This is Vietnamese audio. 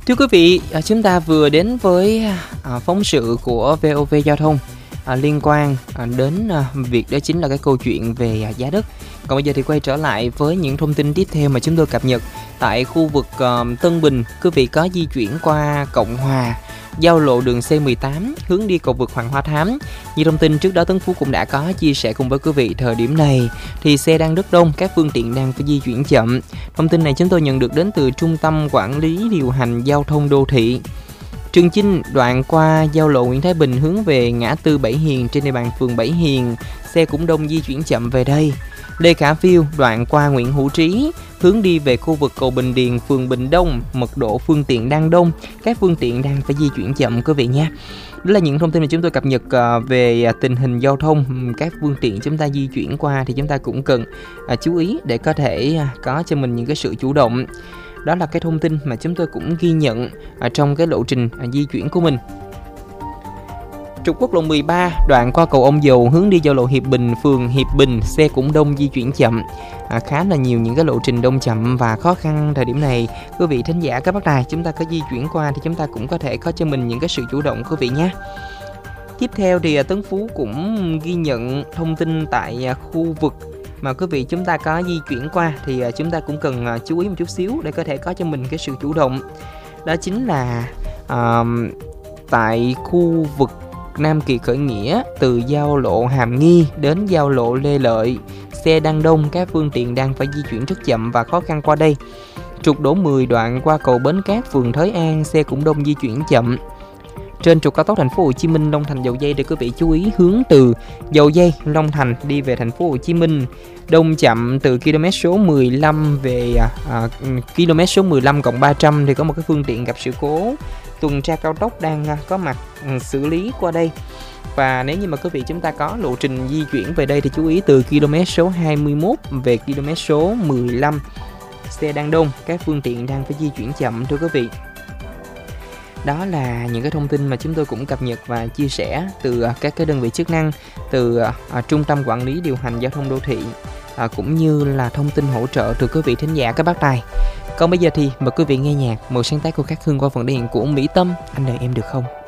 Thưa quý vị, chúng ta vừa đến với phóng sự của VOV Giao thông liên quan đến việc đó chính là cái câu chuyện về giá đất. Còn bây giờ thì quay trở lại với những thông tin tiếp theo mà chúng tôi cập nhật tại khu vực Tân Bình. Quý vị có di chuyển qua Cộng Hòa, giao lộ đường C18 hướng đi cầu vượt Hoàng Hoa Thám. Như thông tin trước đó Tấn Phú cũng đã có chia sẻ cùng với quý vị, thời điểm này thì xe đang rất đông, các phương tiện đang phải di chuyển chậm. Thông tin này chúng tôi nhận được đến từ Trung tâm Quản lý Điều hành Giao thông Đô thị. Trường Chinh đoạn qua giao lộ Nguyễn Thái Bình hướng về ngã tư Bảy Hiền trên địa bàn phường Bảy Hiền, xe cũng đông di chuyển chậm về đây. Lê Khả Phiêu đoạn qua Nguyễn Hữu Trí hướng đi về khu vực cầu Bình Điền, phường Bình Đông, mật độ phương tiện đang đông, các phương tiện đang phải di chuyển chậm quý vị nha. Đó là những thông tin mà chúng tôi cập nhật về tình hình giao thông, các phương tiện chúng ta di chuyển qua thì chúng ta cũng cần chú ý để có thể có cho mình những cái sự chủ động. Đó là cái thông tin mà chúng tôi cũng ghi nhận trong cái lộ trình di chuyển của mình. Trục quốc lộ 13 đoạn qua cầu Ông Dầu hướng đi giao lộ Hiệp Bình, phường Hiệp Bình, xe cũng đông di chuyển chậm. Khá là nhiều những cái lộ trình đông chậm và khó khăn thời điểm này. Quý vị thính giả các bác đài, chúng ta có di chuyển qua thì chúng ta cũng có thể có cho mình những cái sự chủ động quý vị nhé. Tiếp theo thì Tấn Phú cũng ghi nhận thông tin tại khu vực mà quý vị chúng ta có di chuyển qua thì chúng ta cũng cần chú ý một chút xíu để có thể có cho mình cái sự chủ động. Đó chính là tại khu vực Nam Kỳ Khởi Nghĩa, từ giao lộ Hàm Nghi đến giao lộ Lê Lợi, xe đang đông, các phương tiện đang phải di chuyển rất chậm và khó khăn qua đây. Trục Đỗ 10 đoạn qua cầu Bến Cát, phường Thới An, xe cũng đông di chuyển chậm. Trên trục cao tốc Thành phố Hồ Chí Minh Long Thành Dầu Giây thì quý vị chú ý hướng từ Dầu Giây Long Thành đi về Thành phố Hồ Chí Minh, đông chậm từ km số 15 về km số 15 cộng 300 thì có một cái phương tiện gặp sự cố tuần tra cao tốc đang có mặt xử lý qua đây. Và nếu như mà quý vị chúng ta có lộ trình di chuyển về đây thì chú ý từ km số 21 về km số 15, xe đang đông, các phương tiện đang phải di chuyển chậm thưa quý vị. Đó là những cái thông tin mà chúng tôi cũng cập nhật và chia sẻ từ các cái đơn vị chức năng, từ Trung tâm Quản lý Điều hành Giao thông Đô thị, cũng như là thông tin hỗ trợ từ quý vị thính giả các bác tài. Còn bây giờ thì mời quý vị nghe nhạc, một sáng tác của Cát Hương qua phần thể hiện của Mỹ Tâm, Anh Đợi Em Được Không.